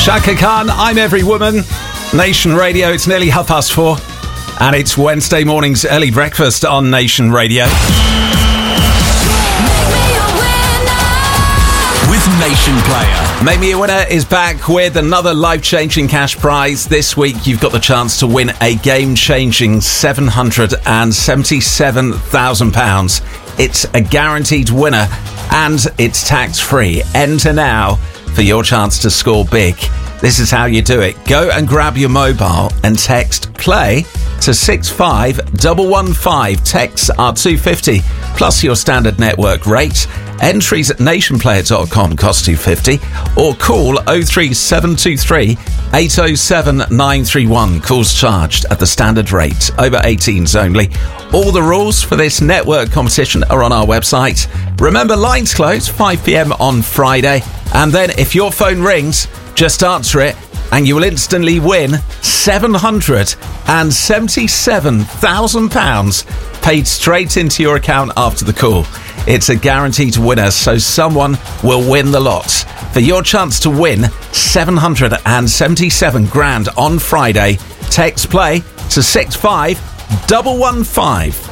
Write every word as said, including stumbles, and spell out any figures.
Shaka Khan, I'm Every Woman. Nation Radio, it's nearly half past four. And it's Wednesday morning's early breakfast on Nation Radio. With Nation Player. Make Me a Winner is back with another life-changing cash prize. This week, you've got the chance to win a game-changing seven hundred seventy-seven thousand pounds. It's a guaranteed winner, and it's tax-free. Enter now for your chance to score big. This is how you do it. Go and grab your mobile and text PLAY to six five one one five. Texts are two pounds fifty plus your standard network rate. Entries at nation player dot com cost two pounds fifty, or call oh three seven two three eight oh seven nine three one. Calls charged at the standard rate. Over eighteens only. All the rules for this network competition are on our website. Remember, lines close five p.m. on Friday. And then if your phone rings, just answer it and you will instantly win seven hundred seventy-seven thousand pounds paid straight into your account after the call. It's a guaranteed winner, so someone will win the lot. For your chance to win seven hundred seventy-seven grand on Friday, text PLAY to six five one one five.